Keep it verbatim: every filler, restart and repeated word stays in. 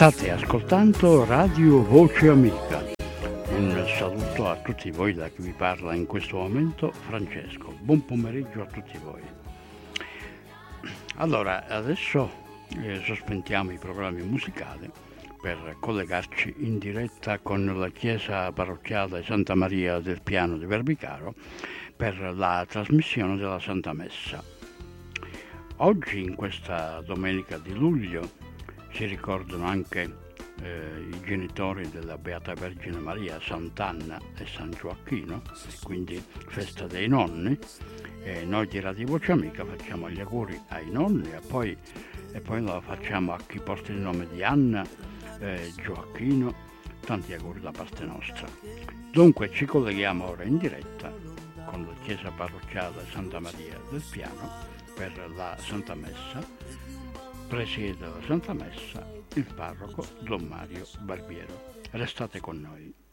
State ascoltando Radio Voce Amica. Un saluto a tutti voi da chi vi parla in questo momento, Francesco. Buon pomeriggio a tutti voi. Allora, adesso eh, sospendiamo i programmi musicali per collegarci in diretta con la chiesa parrocchiale Santa Maria del Piano di Verbicaro per la trasmissione della Santa Messa. Oggi, in questa domenica di luglio, si ricordano anche eh, i genitori della Beata Vergine Maria, Sant'Anna e San Gioacchino, quindi festa dei nonni, e noi di Radio Voce Amica facciamo gli auguri ai nonni e poi, e poi lo facciamo a chi porta il nome di Anna, eh, Gioacchino, tanti auguri da parte nostra. Dunque ci colleghiamo ora in diretta con la chiesa parrocchiale Santa Maria del Piano per la Santa Messa. Presiede la Santa Messa il parroco Don Mario Barbiero. Restate con noi.